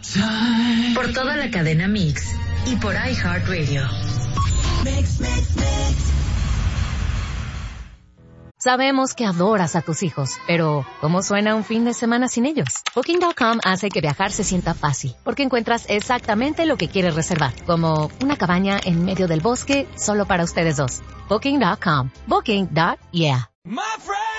Por toda la cadena Mix y por iHeartRadio. Sabemos que adoras a tus hijos, pero ¿cómo suena un fin de semana sin ellos? Booking.com hace que viajar se sienta fácil, porque encuentras exactamente lo que quieres reservar, como una cabaña en medio del bosque solo para ustedes dos. Booking.com. Booking.yeah.